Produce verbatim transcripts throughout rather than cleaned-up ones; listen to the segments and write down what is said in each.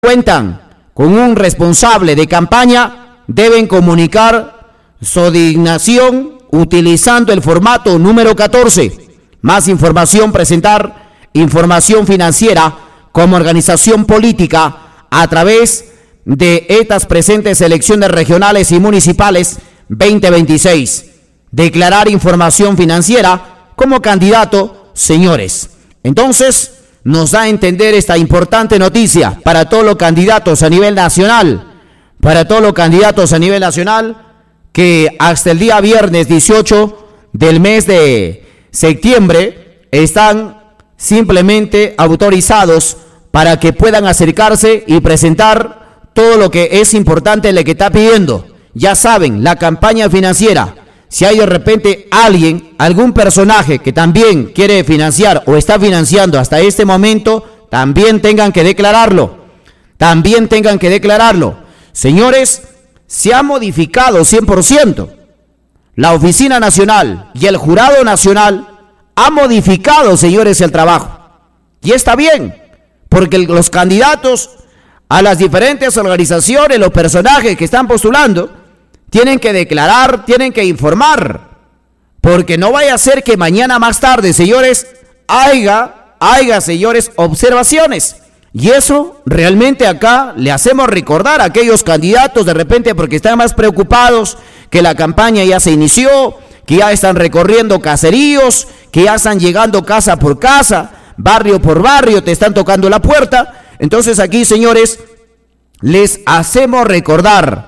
cuentan con un responsable de campaña, deben comunicar su designación utilizando el formato número catorce. Más información: presentar información financiera como organización política a través de estas presentes elecciones regionales y municipales veinte veintiséis. Declarar información financiera como candidato, señores. Entonces, nos da a entender esta importante noticia para todos los candidatos a nivel nacional, para todos los candidatos a nivel nacional, que hasta el día viernes dieciocho del mes de septiembre están simplemente autorizados para que puedan acercarse y presentar todo lo que es importante, le que está pidiendo. Ya saben, la campaña financiera. Si hay de repente alguien, algún personaje que también quiere financiar o está financiando hasta este momento, también tengan que declararlo. También tengan que declararlo. Señores, se ha modificado cien por ciento. La Oficina Nacional y el Jurado Nacional ha modificado, señores, el trabajo. Y está bien, porque los candidatos a las diferentes organizaciones, los personajes que están postulando, tienen que declarar, tienen que informar, porque no vaya a ser que mañana más tarde, señores, haya, haya, señores, observaciones. Y eso realmente acá le hacemos recordar a aquellos candidatos de repente porque están más preocupados que la campaña ya se inició, que ya están recorriendo caseríos, que ya están llegando casa por casa, barrio por barrio, te están tocando la puerta. Entonces aquí, señores, les hacemos recordar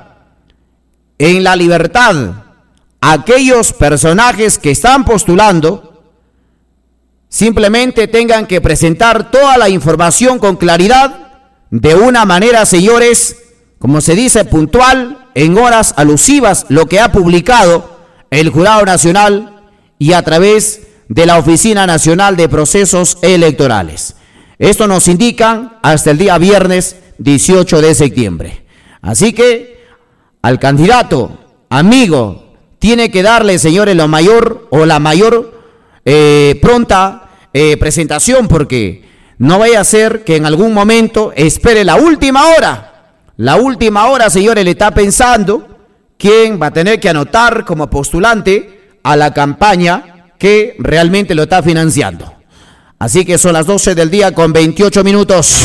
en La Libertad aquellos personajes que están postulando simplemente tengan que presentar toda la información con claridad, de una manera, señores, como se dice, puntual, en horas alusivas, lo que ha publicado el Jurado Nacional y a través de la Oficina Nacional de Procesos Electorales. Esto nos indican hasta el día viernes dieciocho de septiembre. Así que al candidato, amigo, tiene que darle, señores, lo mayor o la mayor eh, pronta eh, presentación, porque no vaya a ser que en algún momento espere la última hora. La última hora, señores, le está pensando quién va a tener que anotar como postulante a la campaña que realmente lo está financiando. Así que son las doce del día con veintiocho minutos.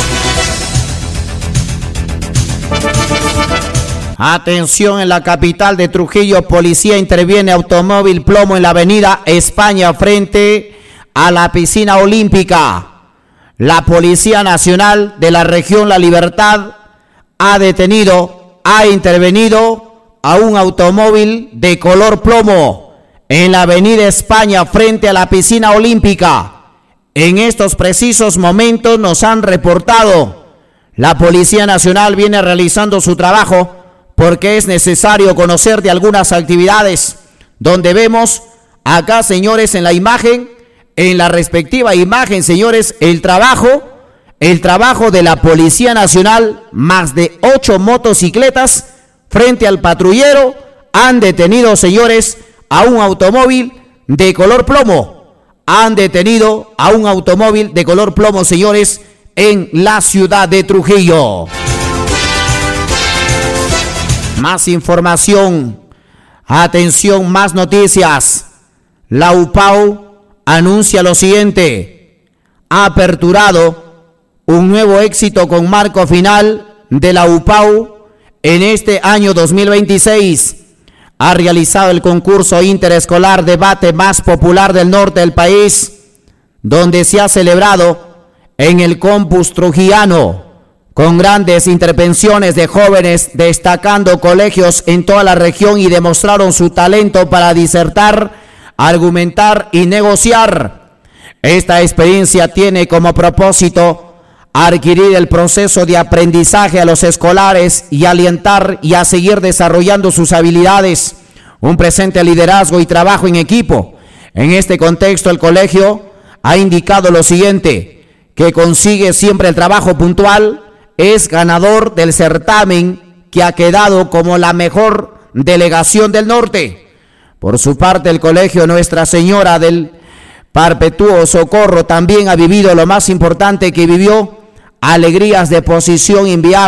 Atención, en la capital de Trujillo, policía interviene automóvil plomo en la avenida España frente a la piscina olímpica. La Policía Nacional de la región La Libertad ha detenido, ha intervenido a un automóvil de color plomo en la avenida España frente a la piscina olímpica. En estos precisos momentos nos han reportado, la Policía Nacional viene realizando su trabajo porque es necesario conocer de algunas actividades donde vemos acá, señores, en la imagen, en la respectiva imagen, señores, el trabajo, el trabajo de la Policía Nacional, más de ocho motocicletas frente al patrullero, han detenido, señores, a un automóvil de color plomo. Han detenido a un automóvil de color plomo, señores, en la ciudad de Trujillo. Más información, atención, más noticias. La U P A U anuncia lo siguiente: ha aperturado un nuevo éxito con marco final de la U P A U en este año dos mil veintiséis. Ha realizado el concurso interescolar debate más popular del norte del país, donde se ha celebrado en el campus trujillano, con grandes intervenciones de jóvenes destacando colegios en toda la región y demostraron su talento para disertar, argumentar y negociar. Esta experiencia tiene como propósito adquirir el proceso de aprendizaje a los escolares y alentar y a seguir desarrollando sus habilidades, un presente liderazgo y trabajo en equipo. En este contexto, el colegio ha indicado lo siguiente: que consigue siempre el trabajo puntual, es ganador del certamen que ha quedado como la mejor delegación del norte. Por su parte, el colegio Nuestra Señora del Perpetuo Socorro también ha vivido lo más importante que vivió alegrías de posición inviable.